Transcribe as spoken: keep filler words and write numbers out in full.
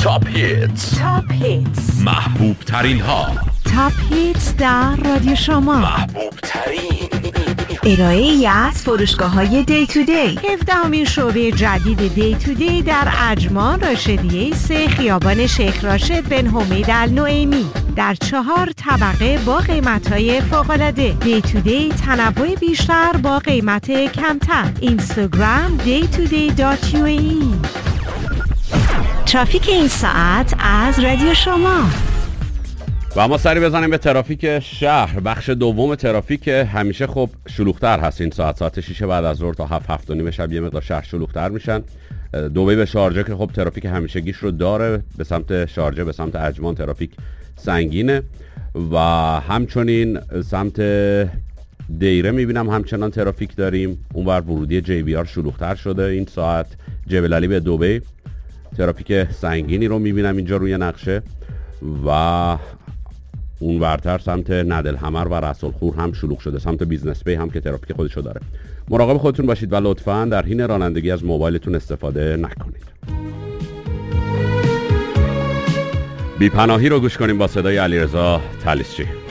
تاپ هیتز، تاپ هیتز، محبوب ترین ها، تاپ هیتز در رادیو شما، محبوب ترین ارائه ای از فروشگاه های دی تو دی. هفدهمین شعبه جدید دی تو دی در عجمان راشدیه سه، خیابان شیخ راشد بن حمید النعیمی، در چهار طبقه با قیمت‌های فوق‌العاده. دی تو دی، تنوع بیشتر با قیمت کمتر. اینستاگرام دی تو دی دات یو ای. ترافیک این ساعت از رادیو شما. و اما سری بزنیم به ترافیک شهر. بخش دوم ترافیک همیشه خب شلوغ‌تر هست این ساعت، ساعت شش بعد از ظهر تا هفت هفت و نیم شب یه مقدار شهر شلوغ‌تر میشن. دبی به شارجه که خب ترافیک همیشگیش رو داره، به سمت شارجه به سمت عجمان ترافیک سنگینه و همچنین سمت دیره میبینم همچنان ترافیک داریم. اونور ورودی جی بی آر شلوغ‌تر شده این ساعت. جبل علی به دبی ترافیک سنگینی رو میبینم اینجا روی نقشه و اون ورتر سمت ندل حمر و رسولخور هم شلوغ شده. سمت بیزنس بی هم که ترافیک خودشو داره. مراقب خودتون باشید و لطفاً در حین رانندگی از موبایلتون استفاده نکنید. بی‌پناهی رو گوش کنیم با صدای علیرضا طلیسچی.